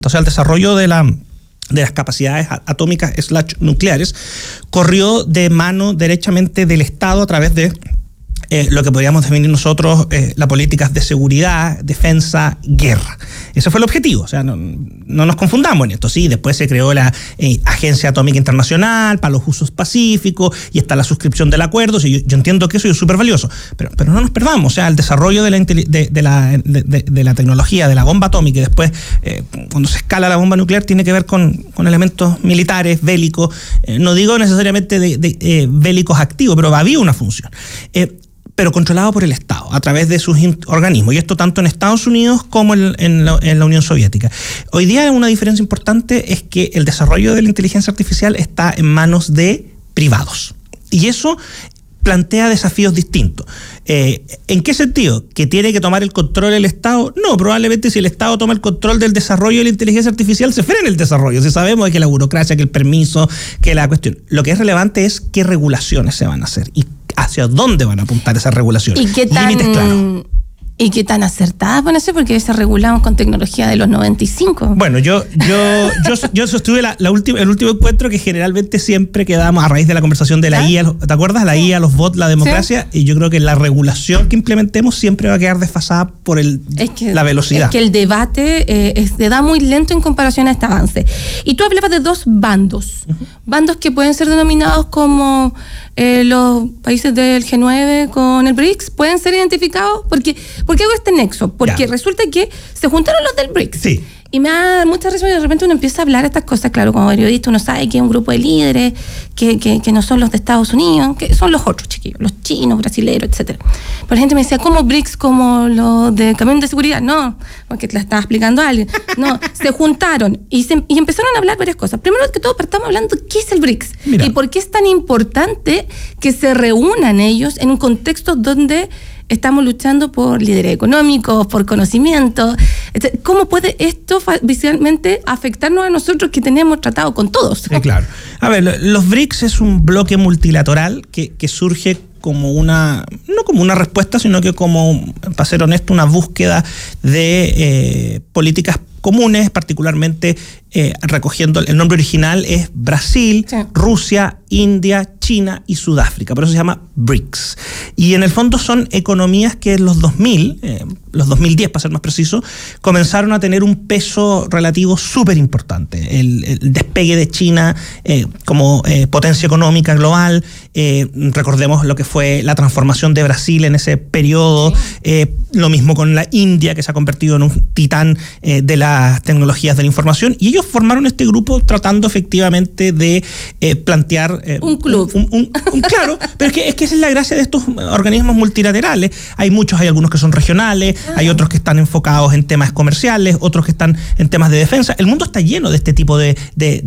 O sea, el desarrollo de las capacidades atómicas / nucleares corrió de mano derechamente del Estado a través de lo que podríamos definir nosotros las políticas de seguridad, defensa, guerra. Ese fue el objetivo. O sea, no nos confundamos en esto. Sí, después se creó la Agencia Atómica Internacional para los usos pacíficos y está la suscripción del acuerdo. Sí, yo entiendo que eso es súper valioso, pero no nos perdamos. O sea, el desarrollo de la tecnología de la bomba atómica y después cuando se escala la bomba nuclear tiene que ver con elementos militares, bélicos. No digo necesariamente de bélicos activos, pero había una función. Pero controlado por el Estado, a través de sus organismos, y esto tanto en Estados Unidos como en la Unión Soviética. Hoy día una diferencia importante es que el desarrollo de la inteligencia artificial está en manos de privados, y eso plantea desafíos distintos. ¿En qué sentido? ¿Que tiene que tomar el control el Estado? No, probablemente si el Estado toma el control del desarrollo de la inteligencia artificial, se frena el desarrollo. Si sabemos que la burocracia, que el permiso, que la cuestión. Lo que es relevante es qué regulaciones se van a hacer y hacia dónde van a apuntar esas regulaciones. ¿Y qué tan, límites claros? ¿Y qué tan acertadas van a ser? Porque se regulamos con tecnología de los 95. Bueno, yo sostuve el último encuentro que generalmente siempre quedamos a raíz de la conversación de la IA, ¿te acuerdas? La IA, los bots, la democracia, ¿sí? Y yo creo que la regulación que implementemos siempre va a quedar desfasada por la velocidad. Es que el debate se da muy lento en comparación a este avance. Y tú hablabas de dos bandos. Uh-huh. Bandos que pueden ser denominados como los países del G9 con el BRICS, pueden ser identificados. ¿Por qué hago este nexo? Porque resulta que se juntaron los del BRICS. Sí. Y me da mucha risa y de repente uno empieza a hablar estas cosas. Claro, como periodista uno sabe que es un grupo de líderes que no son los de Estados Unidos, que son los otros chiquillos, los chinos, brasileños, etcétera. Pero la gente me decía, ¿cómo BRICS? ¿Como los de camión de seguridad? No, porque te la estaba explicando alguien. No, se juntaron y empezaron a hablar varias cosas. Primero que todo, partamos hablando de qué es el BRICS. Mira. Y por qué es tan importante que se reúnan ellos en un contexto donde estamos luchando por liderazgo económico, por conocimiento. ¿Cómo puede esto visualmente afectarnos a nosotros que tenemos tratado con todos? Claro. A ver, los BRICS es un bloque multilateral que surge como no como una respuesta, sino que como, para ser honesto, una búsqueda de políticas comunes, particularmente recogiendo el nombre original es Brasil, sí, Rusia, India, China y Sudáfrica. Por eso se llama BRICS. Y en el fondo son economías que en los 2010 para ser más preciso, comenzaron a tener un peso relativo súper importante. El despegue de China como potencia económica global, recordemos lo que fue la transformación de Brasil en ese periodo, sí, lo mismo con la India, que se ha convertido en un titán de las tecnologías de la información, y ellos formaron este grupo tratando efectivamente de plantear un club. Claro, pero es que esa es la gracia de estos organismos multilaterales. Hay algunos que son regionales, hay otros que están enfocados en temas comerciales, otros que están en temas de defensa. El mundo está lleno de este tipo de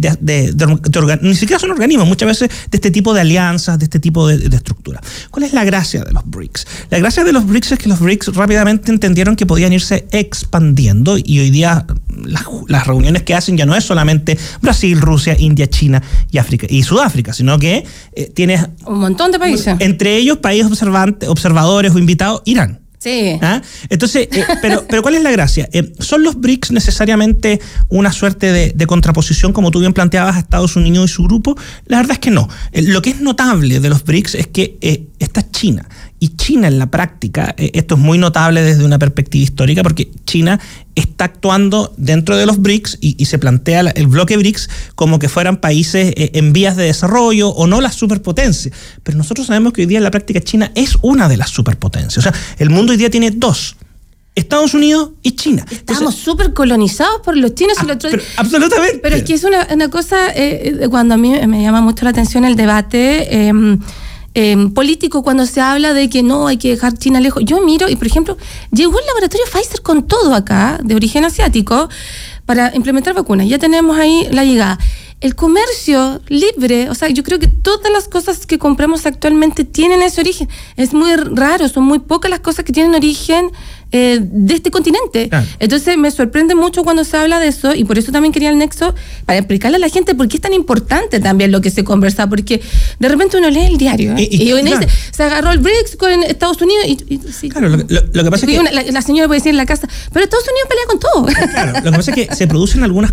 ni siquiera son organismos, muchas veces de este tipo de alianzas, de este tipo de estructura. ¿Cuál es la gracia de los BRICS? La gracia de los BRICS es que los BRICS rápidamente entendieron que podían irse expandiendo, y hoy día las reuniones que hacen ya no es solamente Brasil, Rusia, India, China y África y Sudáfrica, sino que tienes un montón de países. Entre ellos países observadores o invitados, Irán. Sí. ¿Ah? Entonces, pero ¿cuál es la gracia? ¿Son los BRICS necesariamente una suerte de contraposición, como tú bien planteabas, a Estados Unidos y su grupo? La verdad es que no. Lo que es notable de los BRICS es que está China. Y China en la práctica, esto es muy notable desde una perspectiva histórica, porque China está actuando dentro de los BRICS y se plantea el bloque BRICS como que fueran países en vías de desarrollo o no las superpotencias. Pero nosotros sabemos que hoy día en la práctica China es una de las superpotencias. O sea, el mundo hoy día tiene dos: Estados Unidos y China. Estamos súper colonizados por los chinos y los otros. Absolutamente. Pero es que es una cosa, cuando a mí me llama mucho la atención el debate político, cuando se habla de que no hay que dejar China lejos. Yo miro y, por ejemplo, llegó el laboratorio Pfizer con todo acá, de origen asiático, para implementar vacunas. Ya tenemos ahí la llegada. el comercio libre, o sea, yo creo que todas las cosas que compramos actualmente tienen ese origen. Es muy raro, son muy pocas las cosas que tienen origen de este continente. Claro. Entonces me sorprende mucho cuando se habla de eso, y por eso también quería el nexo, para explicarle a la gente por qué es tan importante también lo que se conversa, porque de repente uno lee el diario y uno dice, se agarró el BRICS con Estados Unidos y claro, lo que pasa es que la señora puede decir en la casa, pero Estados Unidos pelea con todo. Claro, lo que pasa es que se producen algunas